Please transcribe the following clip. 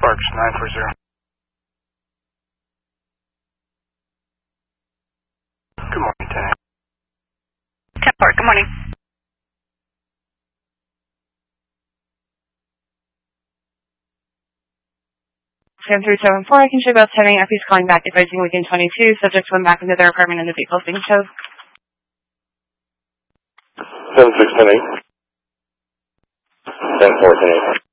Parks, 940. Good morning, 10. 10 Park, good morning. 10374, I can show about 10 a.m. He's calling back advising weekend 22. Subjects went back into their apartment and the vehicle's being towed. 7610. 10-4, 10-8.